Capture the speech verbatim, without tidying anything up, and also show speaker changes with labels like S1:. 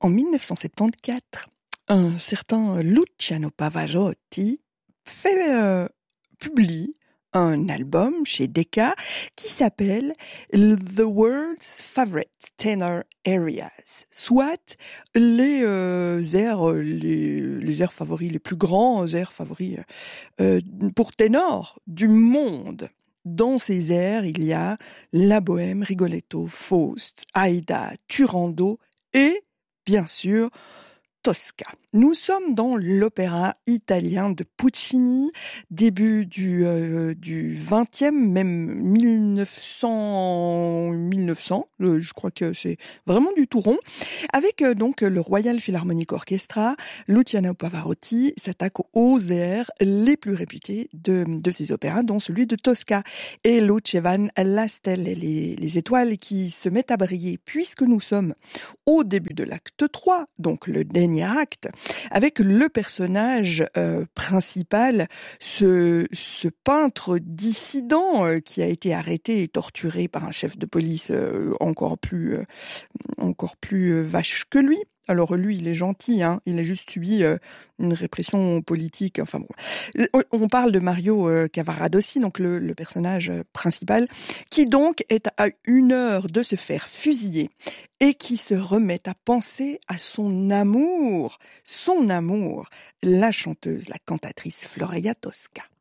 S1: En dix-neuf cent soixante-quatorze, un certain Luciano Pavarotti fait, euh, publie un album chez Decca qui s'appelle The World's Favorite Tenor Areas, soit les euh, airs, les, les airs favoris, les plus grands airs favoris euh, pour ténor du monde. Dans ces airs, il y a la Bohème, Rigoletto, Faust, Aïda, Turandot et, bien sûr, Tosca. Nous sommes dans l'opéra italien de Puccini, début du euh, du vingtième, même mille neuf cents, mille neuf cents, euh, je crois que c'est vraiment du tout rond, avec euh, donc le Royal Philharmonic Orchestra. Luciano Pavarotti s'attaque aux airs les plus réputés de de ces opéras, dont celui de Tosca. Et Luce van la stelle, les les étoiles qui se mettent à briller, puisque nous sommes au début de l'acte trois, donc le dernier acte, avec le personnage euh, principal, ce, ce peintre dissident euh, qui a été arrêté et torturé par un chef de police euh, encore plus, euh, encore plus euh, vache que lui. Alors lui, il est gentil, hein, il a juste subi euh, une répression politique. Enfin bon, on parle de Mario euh, Cavaradossi, donc le, le personnage principal, qui donc est à une heure de se faire fusiller et qui se remet à penser à son amour, son amour, la chanteuse, la cantatrice Floria Tosca.